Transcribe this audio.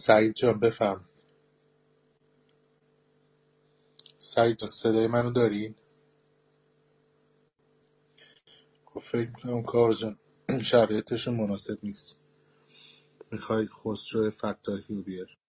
سعید جان بفهم. سعید جان صدای منو دارین؟ خب فکر میکنم کار جان شرایطشون مناسب نیست. میخوای خسرو فتاحی رو بیاری؟